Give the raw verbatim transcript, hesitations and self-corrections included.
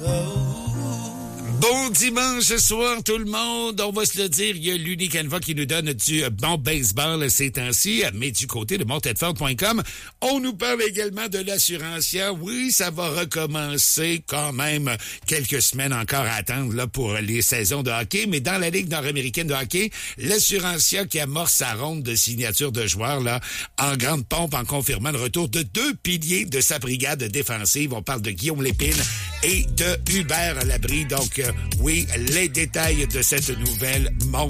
Bon dimanche soir tout le monde, on va se le dire, il y a l'Unicanva qui nous donne du bon baseball ces temps-ci, mais du côté de montedfort point com, on nous parle également de l'assurancia. Oui, ça va recommencer quand même quelques semaines encore à attendre là pour les saisons de hockey, mais dans la Ligue nord-américaine de hockey, l'assurancia qui amorce sa ronde de signature de joueurs là en grande pompe en confirmant le retour de deux piliers de sa brigade défensive. On parle de Guillaume Lépine et de Hubert Labrie. Donc, euh, oui, les détails de cette nouvelle montent